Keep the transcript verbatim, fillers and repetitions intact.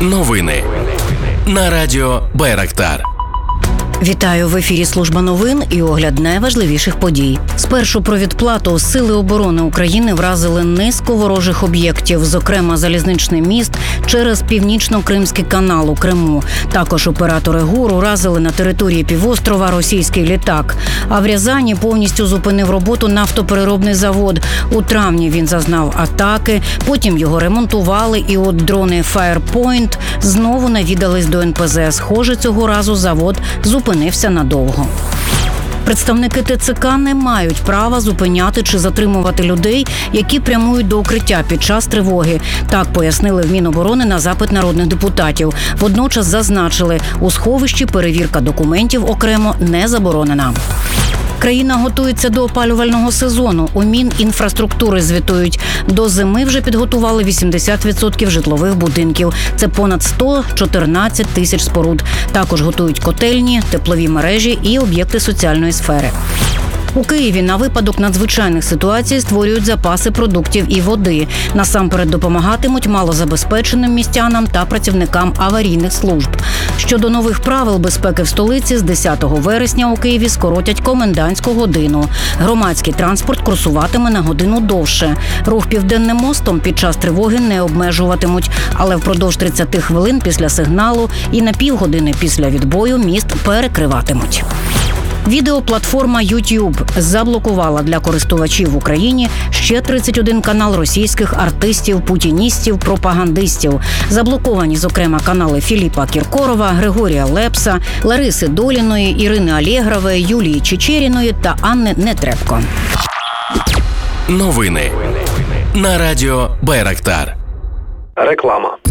Новини на радіо Байрактар. Вітаю, в ефірі служба новин і огляд найважливіших подій. Спершу про відплату. Сили оборони України вразили низку ворожих об'єктів, зокрема залізничний міст через Північно-Кримський канал у Криму. Також оператори ГУР уразили на території півострова російський літак. А в Рязані повністю зупинив роботу нафтопереробний завод. У травні він зазнав атаки, потім його ремонтували, і от дрони Firepoint знову навідались до ен пе зе. Схоже, цього разу завод зупинився Зупинився надовго. Представники те це ка не мають права зупиняти чи затримувати людей, які прямують до укриття під час тривоги. Так пояснили в Міноборони на запит народних депутатів. Водночас зазначили, у сховищі перевірка документів окремо не заборонена. Країна готується до опалювального сезону. У Мінінфраструктури звітують, до зими вже підготували вісімдесят відсотків житлових будинків. Це понад сто чотирнадцять тисяч споруд. Також готують котельні, теплові мережі і об'єкти соціальної сфери. У Києві на випадок надзвичайних ситуацій створюють запаси продуктів і води. Насамперед допомагатимуть малозабезпеченим містянам та працівникам аварійних служб. Щодо нових правил безпеки в столиці, з десятого вересня у Києві скоротять комендантську годину. Громадський транспорт курсуватиме на годину довше. Рух Південним мостом під час тривоги не обмежуватимуть, але впродовж тридцять хвилин після сигналу і на півгодини після відбою міст перекриватимуть. Відеоплатформа YouTube заблокувала для користувачів в Україні ще тридцять один канал російських артистів, путіністів, пропагандистів. Заблоковані, зокрема, канали Філіпа Кіркорова, Григорія Лепса, Лариси Доліної, Ірини Алєгрової, Юлії Чечеріної та Анни Нетребко. Новини на радіо Байрактар. Реклама.